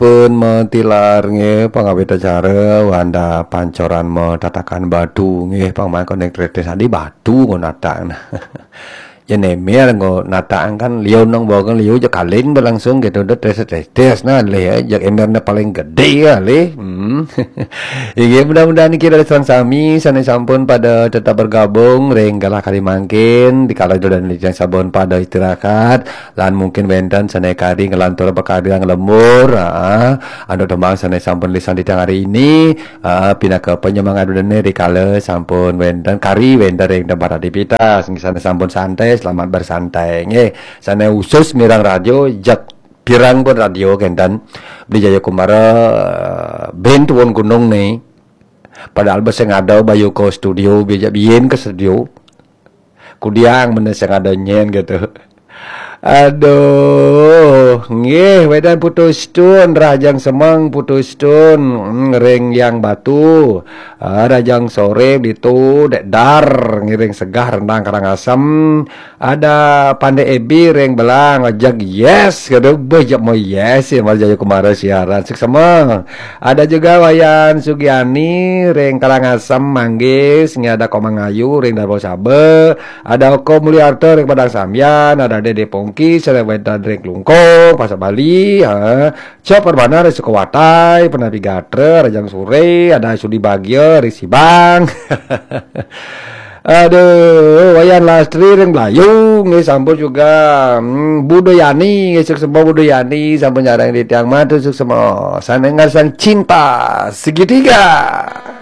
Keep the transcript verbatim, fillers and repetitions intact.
Pun mentilar nggih pangawit acara wanda pancoran me tatakan batu nggih pangmangkon ing tretes adi batu ngo natang. Ya nemer ngo natang kan liu nong bogang liu ja kaleng berlangsung gitu udah tes tes tes nah le ya embernya paling gede ya le. Hmm. Ya mudah-mudahan kita dari sami sana sampun pada tetap bergabung renggalah kali mangkin dikala dan lijang sabun pada istirahat lan mungkin wenten sana kari ngelantur bekari yang lembur ah anu tembang sana sampun lisan di hari ini ah pindah ke penyemangat dan dikala sampun wenten kari wenten reng tempat aktivitas sana sampun santai selamat bersantai nggih sana usus mirang radio jak pirang pun radio kentan beli Jaya Kumara ben tuwon gunung nih padahal bes yang ada bayu ke studio bijak bien ke studio kudiang menes yang ada nyen gitu. Aduh, nggih wedan putus tun rajang semang putus tun ngereng yang batu ah, rajang sore ditu dek dar ngiring segah rendang Karangasem ada pandai ebi reng belang ajak yes gitu bejak mau yes ya mal Jaya Kumara siaran sik semang ada juga Wayan Sugiani reng Karangasem manggis ngi ada Komangayu reng Darbo Sabe ada Oko Mulyarto reng Padang Samyan ada Dede Pongki sere wedan reng Lungkong Pasar Bali ha Cop Permana re Sukawatai Penapi Gatre Rajang Sore ada Sudi Bagio Risibang. Aduh, Wayan Lastri reng Blayung nggih sampun juga hmm, Budayani nggih semua Budayani sampun nyarang di tiang madu semua sanengar sang cinta segitiga.